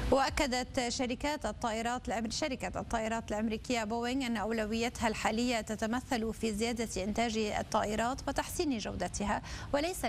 وأكدت شركة الطائرات الأمريكية بوينغ أن أولويتها الحالية تتمثل في زيادة إنتاج الطائرات وتحسين جودتها وليس